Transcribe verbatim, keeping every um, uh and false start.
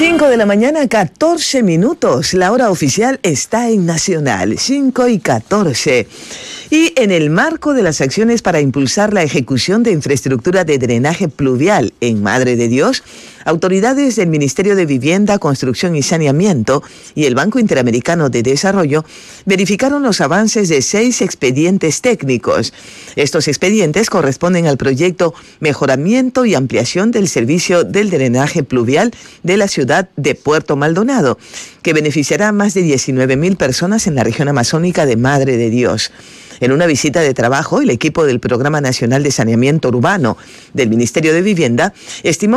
cinco de la mañana, catorce minutos. La hora oficial está en Nacional, cinco y catorce. Y en el marco de las acciones para impulsar la ejecución de infraestructura de drenaje pluvial en Madre de Dios, autoridades del Ministerio de Vivienda, Construcción y Saneamiento y el Banco Interamericano de Desarrollo verificaron los avances de seis expedientes técnicos. Estos expedientes corresponden al proyecto Mejoramiento y Ampliación del Servicio del Drenaje Pluvial de la ciudad de Puerto Maldonado, que beneficiará a más de diecinueve mil personas en la región amazónica de Madre de Dios. En una visita de trabajo, el equipo del Programa Nacional de Saneamiento Urbano del Ministerio de Vivienda estimó